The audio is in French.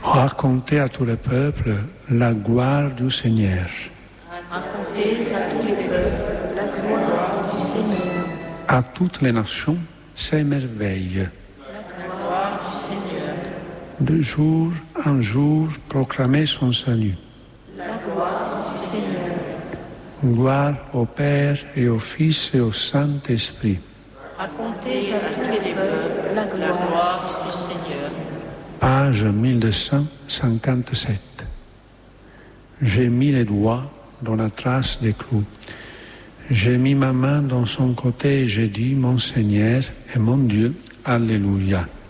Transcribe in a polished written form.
Racontez à tous les peuples la gloire du Seigneur. Racontez à tous les peuples la gloire du Seigneur. À toutes les nations, ses merveilles. La gloire du Seigneur. De jour en jour, proclamez son salut. La gloire du Seigneur. Gloire au Père et au Fils et au Saint-Esprit. Racontez à tous les peuples la gloire du Seigneur. Page 1257. J'ai mis les doigts dans la trace des clous. J'ai mis ma main dans son côté et j'ai dit, mon Seigneur et mon Dieu, Alléluia.